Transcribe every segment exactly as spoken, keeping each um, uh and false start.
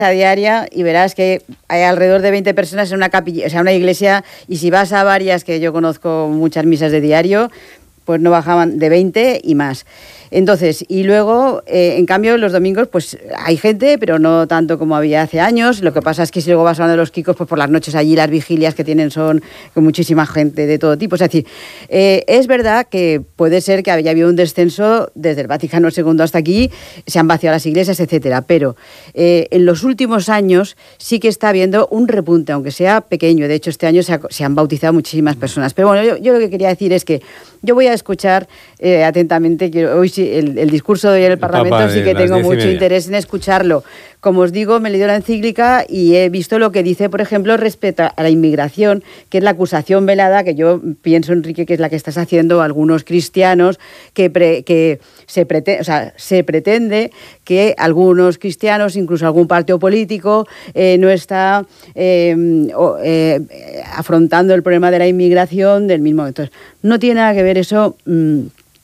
diaria y verás que hay alrededor de veinte personas en una capilla, o sea, una iglesia, y si vas a varias, que yo conozco muchas misas de diario, pues no bajaban de veinte y más. Entonces, y luego, eh, en cambio, los domingos, pues hay gente, pero no tanto como había hace años. Lo que pasa es que si luego vas hablando de los Kikos, pues por las noches allí las vigilias que tienen son con muchísima gente de todo tipo. Es decir, eh, es verdad que puede ser que haya habido un descenso desde el Vaticano segundo hasta aquí, se han vaciado las iglesias, etcétera. Pero eh, en los últimos años sí que está habiendo un repunte, aunque sea pequeño. De hecho, este año se, ha, se han bautizado muchísimas personas. Pero bueno, yo, yo lo que quería decir es que yo voy a escuchar eh, atentamente, que hoy sí, el, el discurso de hoy en el Parlamento Papa, sí que tengo mucho interés en escucharlo. Como os digo, me he leído la encíclica y he visto lo que dice, por ejemplo, respecto a la inmigración, que es la acusación velada, que yo pienso, Enrique, que es la que estás haciendo algunos cristianos, que, pre, que se, pretende, o sea, se pretende que algunos cristianos, incluso algún partido político, eh, no está eh, o, eh, afrontando el problema de la inmigración del mismo. Entonces, no tiene nada que ver eso, mmm,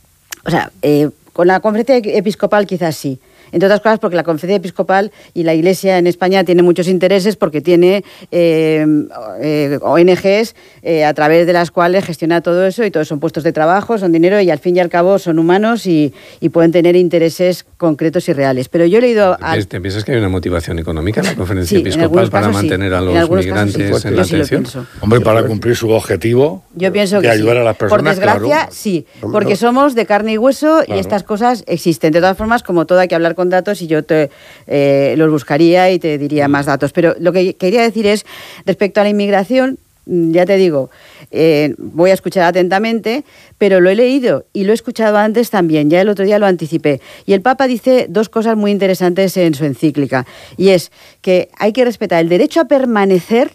o sea, eh, con la conferencia episcopal quizás sí. Entre otras cosas porque la Conferencia Episcopal y la Iglesia en España tiene muchos intereses porque tiene eh, eh, O N Ges eh, a través de las cuales gestiona todo eso, y todos son puestos de trabajo, son dinero y al fin y al cabo son humanos y, y pueden tener intereses concretos y reales. Pero yo he leído... Al... ¿Te piensas que hay una motivación económica en la Conferencia sí, Episcopal para mantener sí. a los migrantes sí. en la sí atención? Hombre, para cumplir su objetivo yo pienso de que ayudar sí. a las personas, por desgracia, claro. sí, porque somos de carne y hueso claro. y estas cosas existen. De todas formas, como todo, hay que hablar con datos y yo te eh, los buscaría y te diría más datos. Pero lo que quería decir es, respecto a la inmigración, ya te digo, eh, voy a escuchar atentamente, pero lo he leído y lo he escuchado antes también, ya el otro día lo anticipé. Y el Papa dice dos cosas muy interesantes en su encíclica, y es que hay que respetar el derecho a permanecer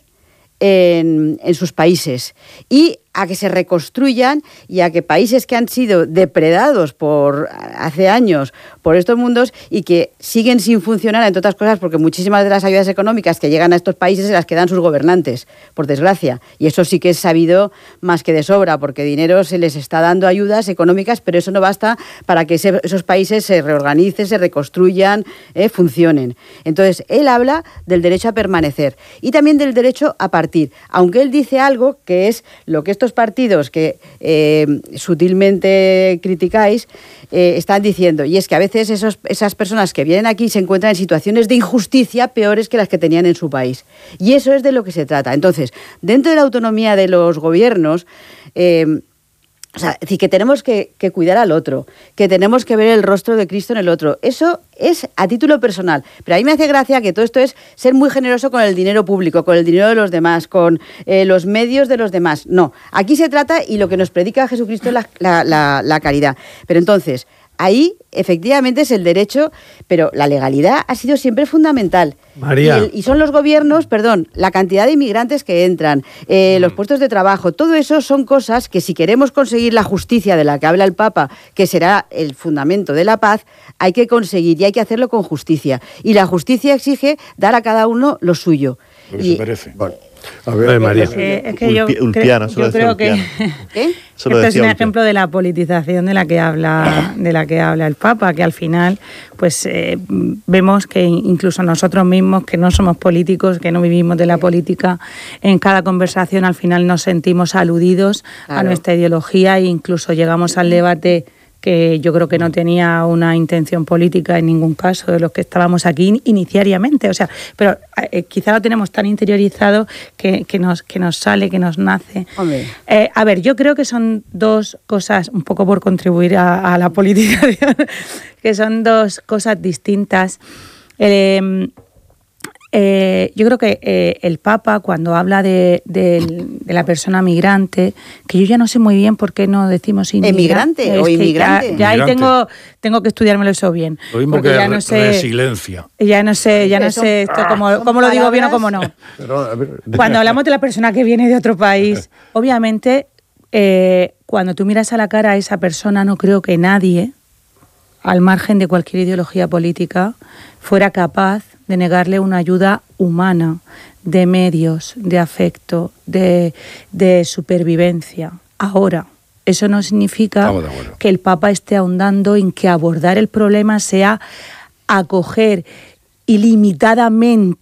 en, en sus países y a que se reconstruyan, y a que países que han sido depredados por hace años por estos mundos y que siguen sin funcionar, entre otras cosas porque muchísimas de las ayudas económicas que llegan a estos países se las quedan sus gobernantes, por desgracia, y eso sí que es sabido más que de sobra, porque dinero se les está dando, ayudas económicas, pero eso no basta para que ese, esos países se reorganicen, se reconstruyan, eh, funcionen. Entonces, él habla del derecho a permanecer y también del derecho a partir, aunque él dice algo que es lo que estos partidos que eh, sutilmente criticáis eh, están diciendo, y es que a veces esos, esas personas que vienen aquí se encuentran en situaciones de injusticia peores que las que tenían en su país, y eso es de lo que se trata. Entonces, dentro de la autonomía de los gobiernos, eh, o sea, es decir, que tenemos que, que cuidar al otro, que tenemos que ver el rostro de Cristo en el otro. Eso es a título personal. Pero a mí me hace gracia que todo esto es ser muy generoso con el dinero público, con el dinero de los demás, con eh, los medios de los demás. No, aquí se trata, y lo que nos predica Jesucristo es la, la, la, la caridad. Pero entonces, ahí efectivamente es el derecho, pero la legalidad ha sido siempre fundamental. María. Y, el, y son los gobiernos, perdón, la cantidad de inmigrantes que entran, eh, mm. los puestos de trabajo, todo eso son cosas que, si queremos conseguir la justicia de la que habla el Papa, que será el fundamento de la paz, hay que conseguir, y hay que hacerlo con justicia. Y la justicia exige dar a cada uno lo suyo. Lo que y, se merece. Bueno. A ver, María. Es que, es que yo, Ulpiano, creo, yo creo que ¿Qué? esto es un ejemplo de la politización de la que habla de la que habla el Papa, que al final pues eh, vemos que incluso nosotros mismos, que no somos políticos, que no vivimos de la política, en cada conversación al final nos sentimos aludidos claro. a nuestra ideología, e incluso llegamos al debate que yo creo que no tenía una intención política en ningún caso de los que estábamos aquí iniciariamente, o sea, pero eh, quizá lo tenemos tan interiorizado que, que, nos, que nos sale, que nos nace. Eh, a ver, yo creo que son dos cosas, un poco por contribuir a, a la politización, que son dos cosas distintas. Eh, Eh, yo creo que eh, el Papa, cuando habla de, de, de la persona migrante, que yo ya no sé muy bien por qué no decimos inmigrante. ¿Emigrante o inmigrante? Ya, ya ahí tengo, tengo que estudiármelo eso bien. Lo mismo que ya no sé, resiliencia. Ya no sé, ya no son, sé esto, cómo, son cómo lo digo bien o cómo no. Pero, a ver, Cuando hablamos de la persona que viene de otro país, obviamente, eh, cuando tú miras a la cara a esa persona, no creo que nadie, al margen de cualquier ideología política, fuera capaz de negarle una ayuda humana, de medios, de afecto, de, de supervivencia. Ahora, eso no significa que el Papa esté ahondando en que abordar el problema sea acoger ilimitadamente